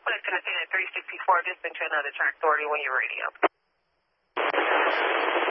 Western Athena 364, dispatch to another track authority when you're ready.